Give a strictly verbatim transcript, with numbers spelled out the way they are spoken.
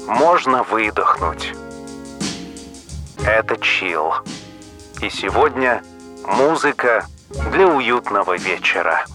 можно выдохнуть. Это чилл. И сегодня музыка для уютного вечера.